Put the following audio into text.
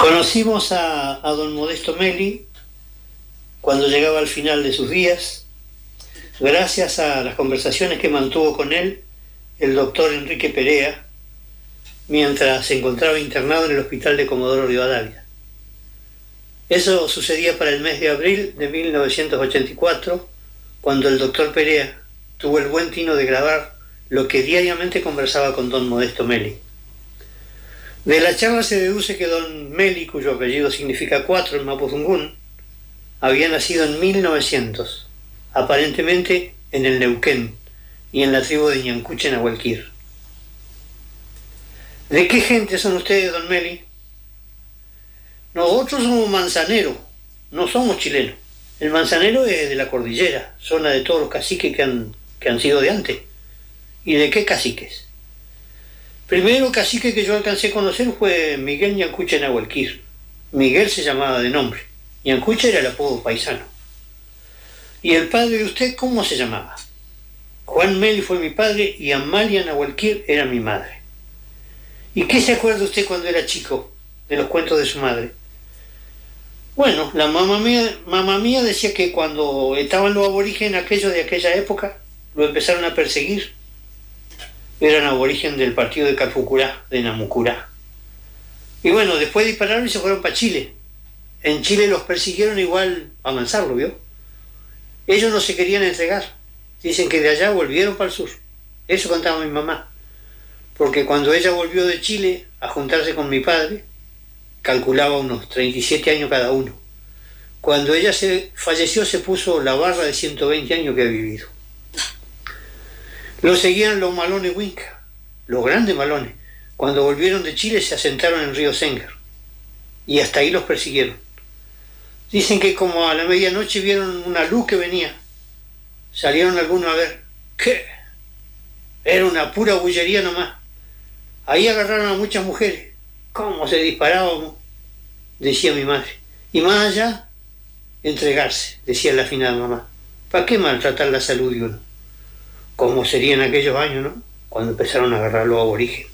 Conocimos a don Modesto Meli cuando llegaba al final de sus días, gracias a las conversaciones que mantuvo con él el doctor Enrique Perea, mientras se encontraba internado en el hospital de Comodoro Rivadavia. Eso sucedía para el mes de abril de 1984, cuando el doctor Perea tuvo el buen tino de grabar lo que diariamente conversaba con don Modesto Meli. De la charla se deduce que don Meli, cuyo apellido significa 4 en mapudungún, había nacido en 1900, aparentemente en el Neuquén y en la tribu de Ñancuche, Nahuelquir. ¿De qué gente son ustedes, don Meli? Nosotros somos manzaneros, no somos chilenos. El manzanero es de la cordillera, zona de todos los caciques que han sido de antes. ¿Y de qué caciques? Primero cacique que yo alcancé a conocer fue Miguel Ñancuche Nahuelquir. Miguel se llamaba de nombre. Ñancuche era el apodo paisano. ¿Y el padre de usted cómo se llamaba? Juan Meli fue mi padre y Amalia Nahuelquir era mi madre. ¿Y qué se acuerda usted cuando era chico de los cuentos de su madre? Bueno, la mamá mía decía que cuando estaban los aborígenes aquellos de aquella época, lo empezaron a perseguir. Eran aborigen del partido de Calfucurá, de Namucurá. Y bueno, después dispararon y se fueron para Chile. En Chile los persiguieron igual a Manzarlo, ¿vio? Ellos no se querían entregar. Dicen que de allá volvieron para el sur. Eso contaba mi mamá. Porque cuando ella volvió de Chile a juntarse con mi padre, calculaba unos 37 años cada uno. Cuando ella falleció se puso la barra de 120 años que ha vivido. Lo seguían los malones Huinca, los grandes malones. Cuando volvieron de Chile se asentaron en Río Sénger y hasta ahí los persiguieron. Dicen que como a la medianoche vieron una luz que venía. Salieron algunos a ver. ¿Qué? Era una pura bullería nomás. Ahí agarraron a muchas mujeres. ¿Cómo se disparábamos? Decía mi madre. Y más allá, entregarse, decía la afinada mamá. ¿Para qué maltratar la salud de uno? Como sería en aquellos años, ¿no? Cuando empezaron a agarrar los aborígenes.